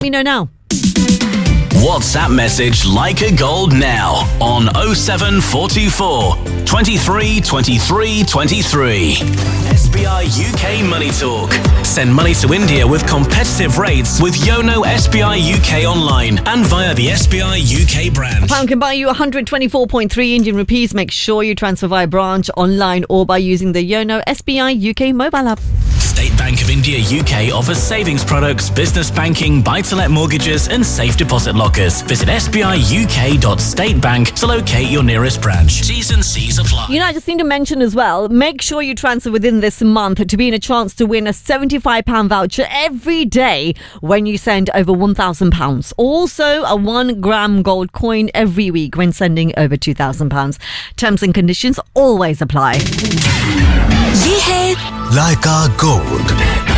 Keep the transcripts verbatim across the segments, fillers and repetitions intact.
me know now. WhatsApp message Leica Gold now on oh seven four two four, twenty-three, twenty-three, twenty-three. S B I U K Money Talk. Send money to India with competitive rates with Yono S B I U K online and via the S B I U K branch. Pound can buy you one hundred twenty-four point three Indian rupees. Make sure you transfer via branch, online or by using the Yono S B I U K mobile app. State Bank of India U K offers savings products, business banking, buy-to-let mortgages and safe deposit lockers. Visit s b i u k dot state bank to locate your nearest branch. T's and C's apply. You know, I just need to mention as well, make sure you transfer within this month to be in a chance to win a seventy-five pound voucher every day when you send over one thousand pounds. Also, a one gram gold coin every week when sending over two thousand pounds. Terms and conditions always apply. ये है Leica Gold.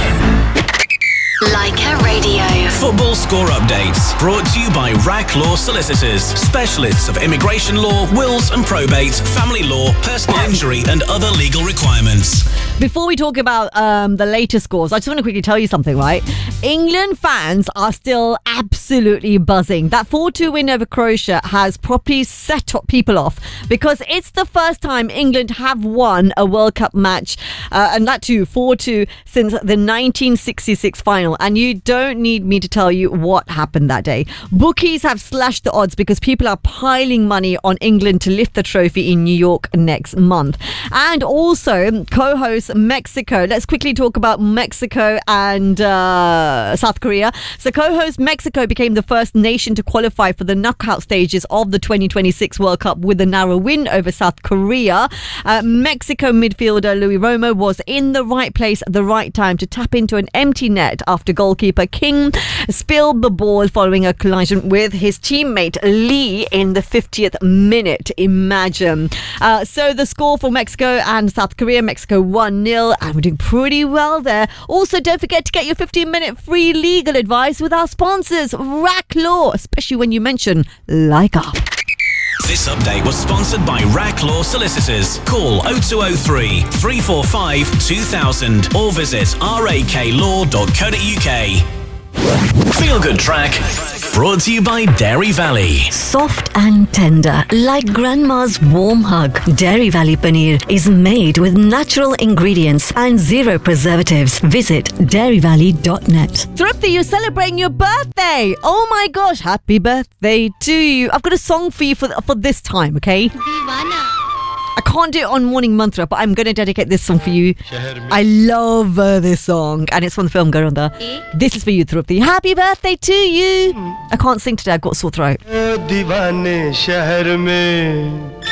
Leica Radio. Football score updates brought to you by R A C Law Solicitors, specialists of immigration law, wills and probate, family law, personal injury and other legal requirements. Before we talk about um, the latest scores, I just want to quickly tell you something, right? England fans are still absolutely buzzing. That four two win over Croatia has properly set up people off because it's the first time England have won a World Cup match, uh, and that too four two since the nineteen sixty-six final. And you don't need me to tell you what happened that day. Bookies have slashed the odds because people are piling money on England to lift the trophy in New York next month. And also, co-host Mexico. Let's quickly talk about Mexico and uh, South Korea. So co-host Mexico became the first nation to qualify for the knockout stages of the twenty twenty-six World Cup with a narrow win over South Korea. Uh, Mexico midfielder Luis Romo was in the right place at the right time to tap into an empty net after goalkeeper King spilled the ball following a collision with his teammate Lee in the fiftieth minute. Imagine. Uh, so the score for Mexico and South Korea, Mexico one nil, and we're doing pretty well there. Also, don't forget to get your fifteen minute free legal advice with our sponsors, R A C Law, especially when you mention Leica. This update was sponsored by R A C Law Solicitors. Call oh two oh three, three four five, two thousand or visit r a k law dot co dot u k. Feel Good Track brought to you by Dairy Valley. Soft and tender, like grandma's warm hug. Dairy Valley Paneer is made with natural ingredients and zero preservatives. Visit dairy valley dot net. Thrupti, you're celebrating your birthday. Oh my gosh, happy birthday to you. I've got a song for you for, for this time, okay? I can't do it on Morning Mantra, but I'm going to dedicate this song for you. I love uh, this song, and it's from the film Garunda. This is for you, Thrupti. Happy birthday to you. I can't sing today, I've got a sore throat.